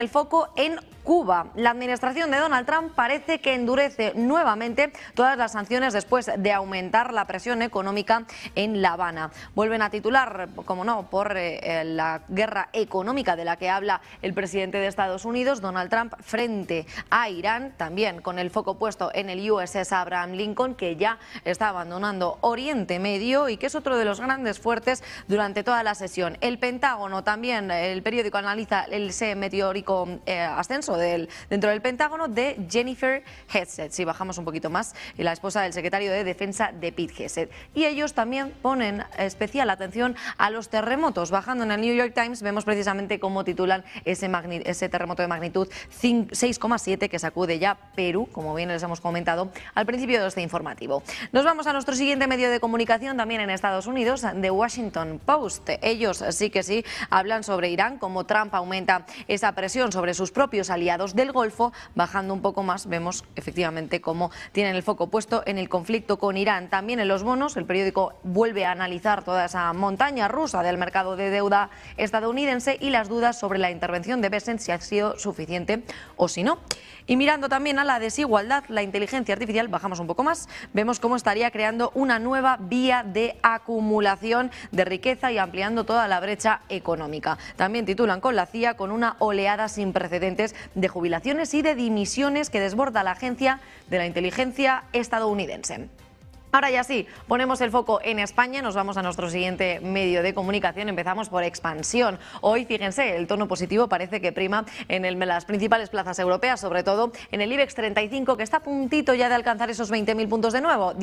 El foco en Cuba. La administración de Donald Trump parece que endurece nuevamente todas las sanciones después de aumentar la presión económica en La Habana. Vuelven a titular, como no, por la guerra económica de la que habla el presidente de Estados Unidos, Donald Trump, frente a Irán, también con el foco puesto en el USS Abraham Lincoln, que ya está abandonando Oriente Medio y que es otro de los grandes fuertes durante toda la sesión. El Pentágono también, el periódico analiza ese meteórico ascenso dentro del Pentágono de Jennifer Hegseth, si bajamos un poquito más, la esposa del secretario de Defensa de Pete Hegseth. Y ellos también ponen especial atención a los terremotos. Bajando en el New York Times vemos precisamente cómo titulan ese terremoto de magnitud 6,7 que sacude ya Perú, como bien les hemos comentado al principio de este informativo. Nos vamos a nuestro siguiente medio de comunicación, también en Estados Unidos, The Washington Post. Ellos sí que sí hablan sobre Irán, cómo Trump aumenta esa presión sobre sus propios aliados del Golfo. Bajando un poco más vemos efectivamente cómo tienen el foco puesto en el conflicto con Irán. También en los bonos, el periódico vuelve a analizar toda esa montaña rusa del mercado de deuda estadounidense y las dudas sobre la intervención de Bessent, si ha sido suficiente o si no. Y mirando también a la desigualdad, la inteligencia artificial, bajamos un poco más, vemos cómo estaría creando una nueva vía de acumulación de riqueza y ampliando toda la brecha económica. También titulan con la CIA, con una oleada sin precedentes de jubilaciones y de dimisiones que desborda la agencia de la inteligencia estadounidense. Ahora ya sí, ponemos el foco en España, nos vamos a nuestro siguiente medio de comunicación, empezamos por Expansión. Hoy, fíjense, el tono positivo parece que prima en las principales plazas europeas, sobre todo en el IBEX 35, que está a puntito ya de alcanzar esos 20.000 puntos de nuevo,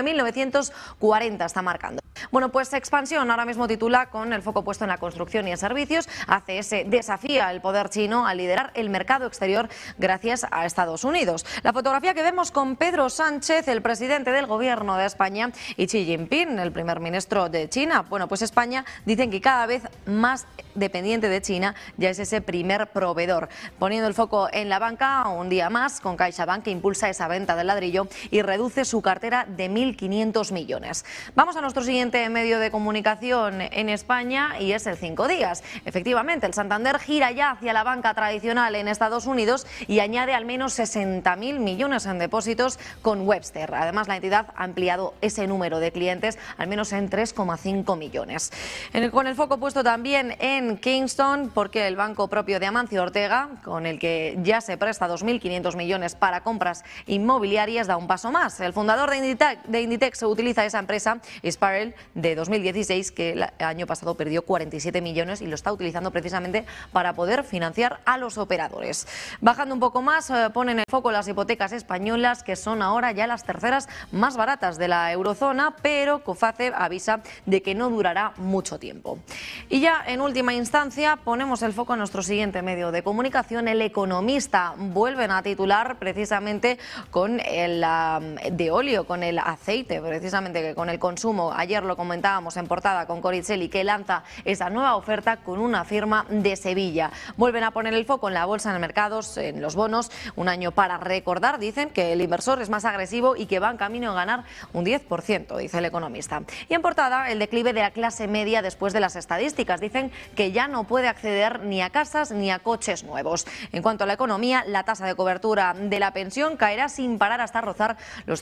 19.940 está marcando. Bueno, pues Expansión ahora mismo titula con el foco puesto en la construcción y en servicios. ACS desafía el poder chino a liderar el mercado exterior gracias a Estados Unidos. La fotografía que vemos con Pedro Sánchez, el presidente del gobierno de España, y Xi Jinping, el primer ministro de China. Bueno, pues España dicen que cada vez más dependiente de China ya es ese primer proveedor. Poniendo el foco en la banca, un día más, con CaixaBank, que impulsa esa venta del ladrillo y reduce su cartera de 1.500 millones. Vamos a nuestro siguiente medio de comunicación en España y es el 5 días. Efectivamente, el Santander gira ya hacia la banca tradicional en Estados Unidos y añade al menos 60.000 millones en depósitos con Webster. Además, la entidad ha ampliado ese número de clientes al menos en 3,5 millones. Con el foco puesto también en Kingston, porque el banco propio de Amancio Ortega, con el que ya se presta 2.500 millones para compras inmobiliarias, da un paso más. El fundador de Inditex utiliza esa empresa, Spiral, de 2016, que el año pasado perdió 47 millones y lo está utilizando precisamente para poder financiar a los operadores. Bajando un poco más, ponen el foco las hipotecas españolas, que son ahora ya las terceras más baratas de la eurozona, pero COFACE avisa de que no durará mucho tiempo. Y ya en última instancia ponemos el foco en nuestro siguiente medio de comunicación, El Economista. Vuelven a titular precisamente con el de óleo, con el aceite, precisamente que con el consumo. Ayer lo comentábamos en portada con Coricelli, que lanza esa nueva oferta con una firma de Sevilla. Vuelven a poner el foco en la bolsa, en los mercados, en los bonos. Un año para recordar, dicen, que el inversor es más agresivo y que va en camino a ganar un 10%, dice El Economista. Y en portada, el declive de la clase media después de las estadísticas. Dicen que ya no puede acceder ni a casas ni a coches nuevos. En cuanto a la economía, la tasa de cobertura de la pensión caerá sin parar hasta rozar el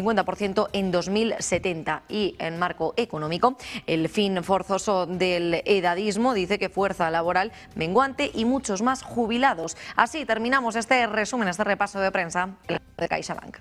50% en 2070. Y en marco económico, el fin forzoso del edadismo, dice que fuerza laboral menguante y muchos más jubilados. Así terminamos este resumen, este repaso de prensa de CaixaBank.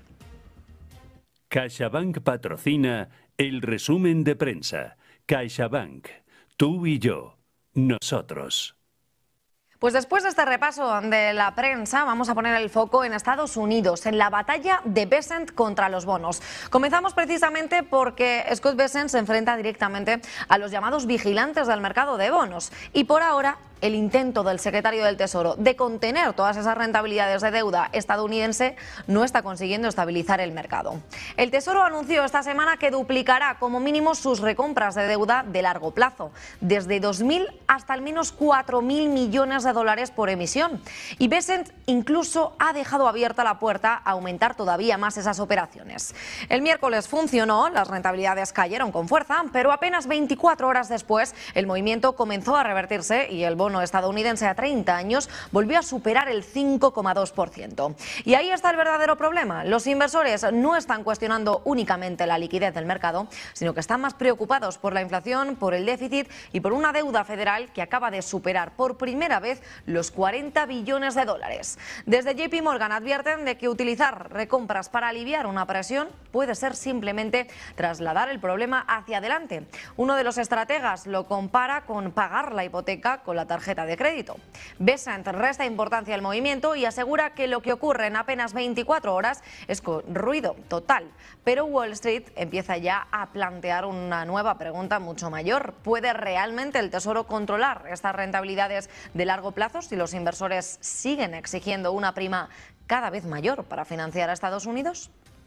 CaixaBank patrocina el resumen de prensa. CaixaBank, tú y yo, nosotros. Pues después de este repaso de la prensa, vamos a poner el foco en Estados Unidos, en la batalla de Bessent contra los bonos. Comenzamos precisamente porque Scott Bessent se enfrenta directamente a los llamados vigilantes del mercado de bonos. Y por ahora, el intento del secretario del Tesoro de contener todas esas rentabilidades de deuda estadounidense no está consiguiendo estabilizar el mercado. El Tesoro anunció esta semana que duplicará como mínimo sus recompras de deuda de largo plazo, desde 2.000 hasta al menos 4.000 millones de dólares por emisión. Y Bessent incluso ha dejado abierta la puerta a aumentar todavía más esas operaciones. El miércoles funcionó, las rentabilidades cayeron con fuerza, pero apenas 24 horas después el movimiento comenzó a revertirse y el bono bono estadounidense a 30 años volvió a superar el 5,2%. Y ahí está el verdadero problema. Los inversores no están cuestionando únicamente la liquidez del mercado, sino que están más preocupados por la inflación, por el déficit y por una deuda federal que acaba de superar por primera vez los 40 billones de dólares. Desde JP Morgan advierten de que utilizar recompras para aliviar una presión puede ser simplemente trasladar el problema hacia adelante. Uno de los estrategas lo compara con pagar la hipoteca con la tarjeta de crédito. Besant resta importancia al movimiento y asegura que lo que ocurre en apenas 24 horas es con ruido total. Pero Wall Street empieza ya a plantear una nueva pregunta mucho mayor. ¿Puede realmente el Tesoro controlar estas rentabilidades de largo plazo si los inversores siguen exigiendo una prima cada vez mayor para financiar a Estados Unidos?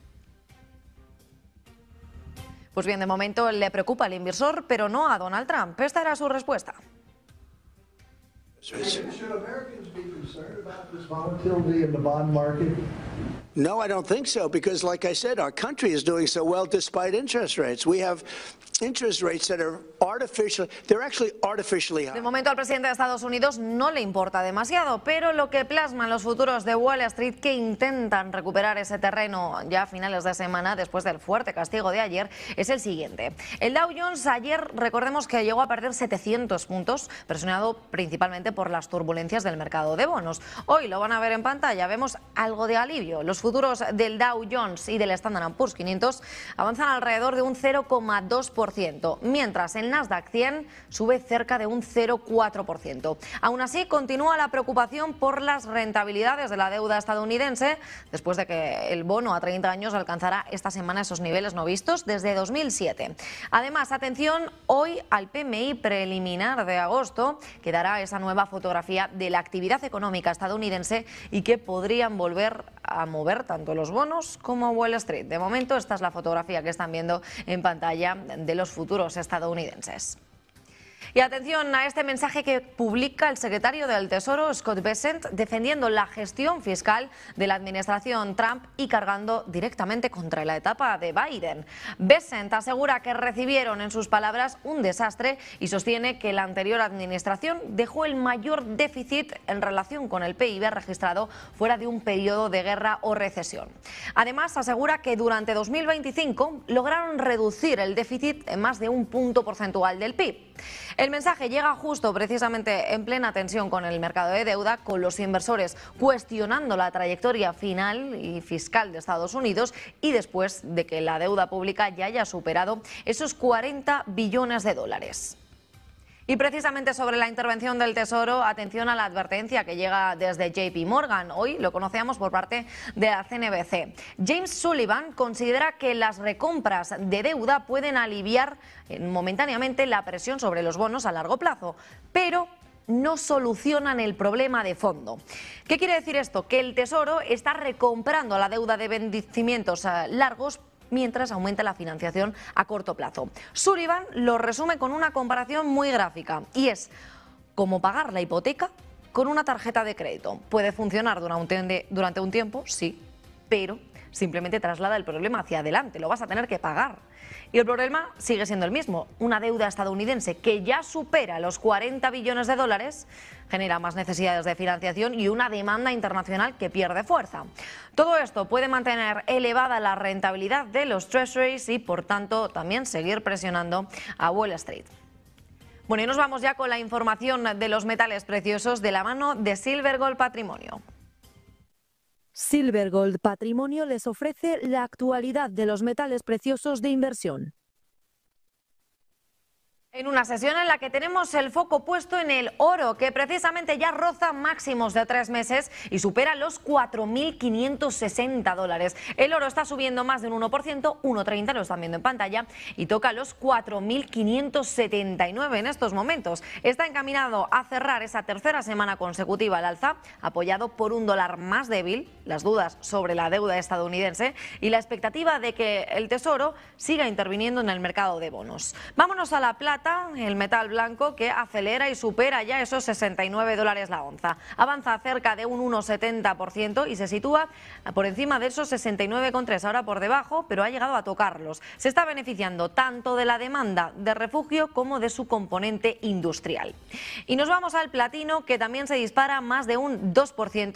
Pues bien, de momento le preocupa al inversor, pero no a Donald Trump. Esta era su respuesta. Should Americans be concerned about this volatility in the bond market? No, I don't think so, because like I said, our country is doing so well despite interest rates. We have interest rates that are they're actually artificially high. De momento al presidente de Estados Unidos no le importa demasiado, pero lo que plasman los futuros de Wall Street, que intentan recuperar ese terreno ya a finales de semana después del fuerte castigo de ayer, es el siguiente. El Dow Jones ayer, recordemos que llegó a perder 700 puntos, presionado principalmente por las turbulencias del mercado de bonos. Hoy lo van a ver en pantalla, vemos algo de alivio. Los futuros del Dow Jones y del Standard & Poor's 500 avanzan alrededor de un 0,2%, mientras el Nasdaq 100 sube cerca de un 0,4%. Aún así, continúa la preocupación por las rentabilidades de la deuda estadounidense, después de que el bono a 30 años alcanzara esta semana esos niveles no vistos desde 2007. Además, atención hoy al PMI preliminar de agosto, que dará esa nueva fotografía de la actividad económica estadounidense y que podrían volver a mover tanto los bonos como Wall Street. De momento, esta es la fotografía que están viendo en pantalla de los futuros estadounidenses. Y atención a este mensaje que publica el secretario del Tesoro, Scott Bessent, defendiendo la gestión fiscal de la administración Trump y cargando directamente contra la etapa de Biden. Bessent asegura que recibieron, en sus palabras, un desastre y sostiene que la anterior administración dejó el mayor déficit en relación con el PIB registrado fuera de un periodo de guerra o recesión. Además, asegura que durante 2025 lograron reducir el déficit en más de un punto porcentual del PIB. El mensaje llega justo precisamente en plena tensión con el mercado de deuda, con los inversores cuestionando la trayectoria final y fiscal de Estados Unidos y después de que la deuda pública ya haya superado esos 40 billones de dólares. Y precisamente sobre la intervención del Tesoro, atención a la advertencia que llega desde JP Morgan. Hoy lo conocíamos por parte de la CNBC. James Sullivan considera que las recompras de deuda pueden aliviar momentáneamente la presión sobre los bonos a largo plazo, pero no solucionan el problema de fondo. ¿Qué quiere decir esto? Que el Tesoro está recomprando la deuda de vencimientos largos mientras aumenta la financiación a corto plazo. Sullivan lo resume con una comparación muy gráfica y es como pagar la hipoteca con una tarjeta de crédito. Puede funcionar durante un tiempo, sí, pero simplemente traslada el problema hacia adelante, lo vas a tener que pagar. Y el problema sigue siendo el mismo, una deuda estadounidense que ya supera los 40 billones de dólares, genera más necesidades de financiación y una demanda internacional que pierde fuerza. Todo esto puede mantener elevada la rentabilidad de los treasuries y, por tanto, también seguir presionando a Wall Street. Bueno, y nos vamos ya con la información de los metales preciosos de la mano de Silver Gold Patrimonio. Silver Gold Patrimonio les ofrece la actualidad de los metales preciosos de inversión. En una sesión en la que tenemos el foco puesto en el oro, que precisamente ya roza máximos de 3 meses y supera los 4.560 dólares. El oro está subiendo más de un 1%, 1,30, lo están viendo en pantalla, y toca los 4.579 en estos momentos. Está encaminado a cerrar esa tercera semana consecutiva al alza, apoyado por un dólar más débil, las dudas sobre la deuda estadounidense y la expectativa de que el Tesoro siga interviniendo en el mercado de bonos. Vámonos a la plata. plata, el metal blanco, que acelera y supera ya esos 69 dólares la onza. Avanza cerca de un 1,70% y se sitúa por encima de esos 69,3, ahora por debajo, pero ha llegado a tocarlos. Se está beneficiando tanto de la demanda de refugio como de su componente industrial. Y nos vamos al platino, que también se dispara más de un 2%